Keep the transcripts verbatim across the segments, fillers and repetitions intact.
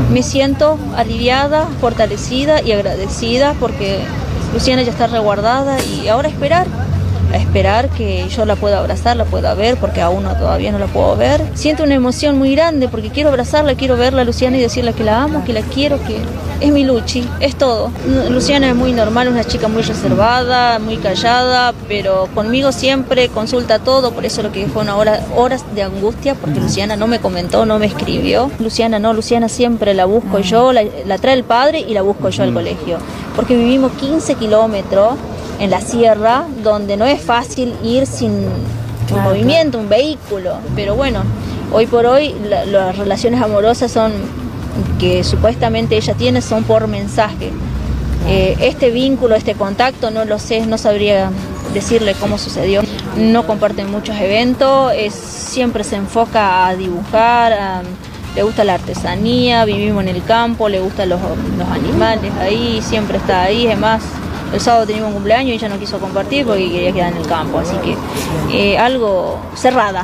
Me siento aliviada, fortalecida y agradecida porque Luciana ya está resguardada y ahora esperar. A esperar que yo la pueda abrazar, la pueda ver, porque aún no, todavía no la puedo ver. Siento una emoción muy grande porque quiero abrazarla, quiero verla a Luciana y decirle que la amo, que la quiero, que es mi Luchi, es todo. Luciana es muy normal, una chica muy reservada, muy callada, pero conmigo siempre consulta todo, por eso lo que fue una hora, horas de angustia, porque Luciana no me comentó, no me escribió. Luciana no, Luciana siempre la busco yo, la, la trae el padre y la busco yo al colegio, porque vivimos quince kilómetros en la sierra, donde no es fácil ir sin un movimiento, un vehículo, pero bueno, hoy por hoy la, las relaciones amorosas son que supuestamente ella tiene son por mensaje. Eh, este vínculo, este contacto, no lo sé, no sabría decirle cómo sucedió. No comparten muchos eventos, es, siempre se enfoca a dibujar, a, le gusta la artesanía, vivimos en el campo, le gustan los, los animales ahí, siempre está ahí, es más. El sábado teníamos un cumpleaños y ella no quiso compartir porque quería quedar en el campo, así que eh, algo cerrada.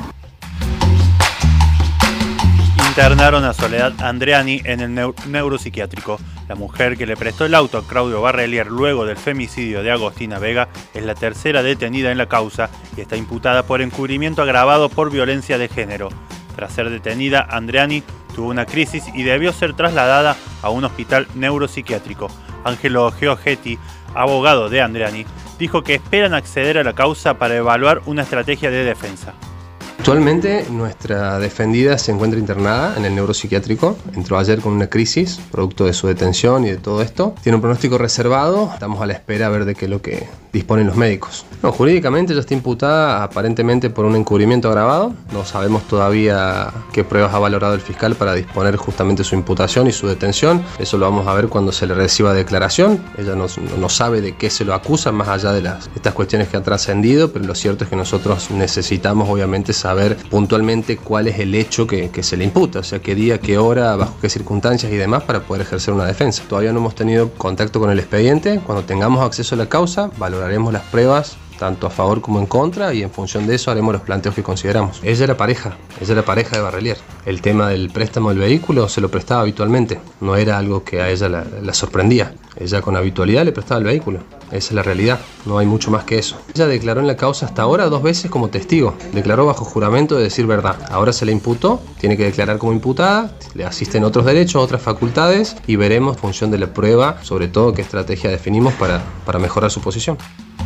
Internaron a Soledad Andreani en el neu- neuropsiquiátrico. La mujer que le prestó el auto a Claudio Barrelier luego del femicidio de Agostina Vega es la tercera detenida en la causa y está imputada por encubrimiento agravado por violencia de género. Tras ser detenida, Andreani tuvo una crisis y debió ser trasladada a un hospital neuropsiquiátrico. Ángelo Georgetti, abogado de Andreani, dijo que esperan acceder a la causa para evaluar una estrategia de defensa. Actualmente nuestra defendida se encuentra internada en el neuropsiquiátrico. Entró ayer con una crisis, producto de su detención y de todo esto. Tiene un pronóstico reservado. Estamos a la espera a ver de qué es lo que disponen los médicos. No, jurídicamente ella está imputada aparentemente por un encubrimiento agravado. No sabemos todavía qué pruebas ha valorado el fiscal para disponer justamente su imputación y su detención. Eso lo vamos a ver cuando se le reciba declaración. Ella no, no sabe de qué se lo acusa, más allá de las, estas cuestiones que han trascendido, pero lo cierto es que nosotros necesitamos obviamente saber ver puntualmente cuál es el hecho que, que se le imputa, o sea, qué día, qué hora, bajo qué circunstancias y demás para poder ejercer una defensa. Todavía no hemos tenido contacto con el expediente. Cuando tengamos acceso a la causa, valoraremos las pruebas tanto a favor como en contra y en función de eso haremos los planteos que consideramos. Ella era pareja, ella era pareja de Barrelier. El tema del préstamo del vehículo se lo prestaba habitualmente, no era algo que a ella la, la sorprendía. Ella con habitualidad le prestaba el vehículo, esa es la realidad, no hay mucho más que eso. Ella declaró en la causa hasta ahora dos veces como testigo, declaró bajo juramento de decir verdad. Ahora se le imputó, tiene que declarar como imputada, le asisten otros derechos, otras facultades y veremos en función de la prueba, sobre todo qué estrategia definimos para, para mejorar su posición.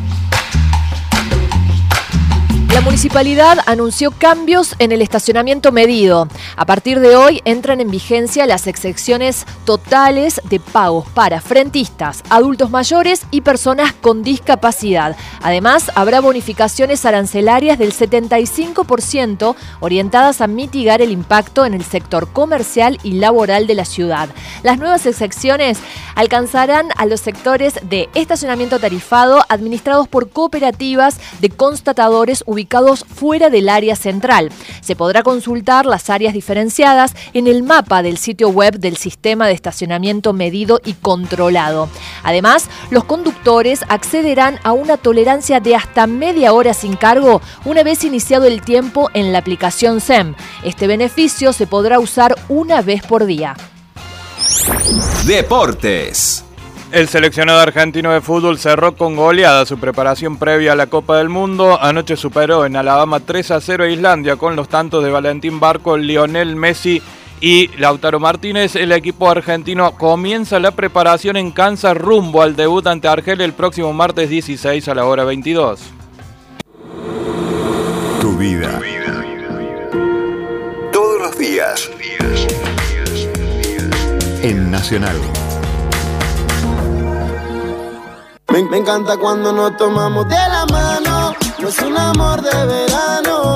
La municipalidad anunció cambios en el estacionamiento medido. A partir de hoy entran en vigencia las exenciones totales de pagos para frentistas, adultos mayores y personas con discapacidad. Además, habrá bonificaciones arancelarias del setenta y cinco por ciento orientadas a mitigar el impacto en el sector comercial y laboral de la ciudad. Las nuevas exenciones alcanzarán a los sectores de estacionamiento tarifado administrados por cooperativas de constatadores ubicados ubicados fuera del área central. Se podrá consultar las áreas diferenciadas en el mapa del sitio web del sistema de estacionamiento medido y controlado. Además, los conductores accederán a una tolerancia de hasta media hora sin cargo una vez iniciado el tiempo en la aplicación S E M. Este beneficio se podrá usar una vez por día. Deportes. El seleccionado argentino de fútbol cerró con goleada su preparación previa a la Copa del Mundo. Anoche superó en Alabama tres a cero a Islandia con los tantos de Valentín Barco, Lionel Messi y Lautaro Martínez. El equipo argentino comienza la preparación en Kansas rumbo al debut ante Argelia el próximo martes dieciséis a la hora veintidós. Tu vida. Todos los días. En Nacional. Me, me encanta cuando nos tomamos de la mano, no es un amor de verano.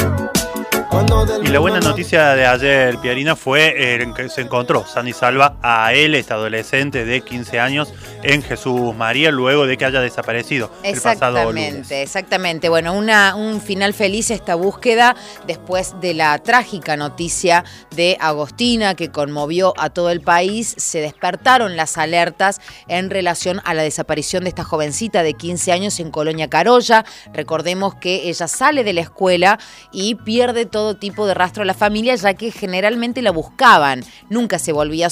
Y la buena noticia de ayer, Pierina, fue eh, que se encontró sana y salva a él, este adolescente de quince años, en Jesús María, luego de que haya desaparecido el pasado lunes. Exactamente, exactamente. Bueno, una, un final feliz esta búsqueda después de la trágica noticia de Agostina que conmovió a todo el país. Se despertaron las alertas en relación a la desaparición de esta jovencita de quince años en Colonia Carolla. Recordemos que ella sale de la escuela y pierde todo tipo de rastro a la familia, ya que generalmente la buscaban. Nunca se volvía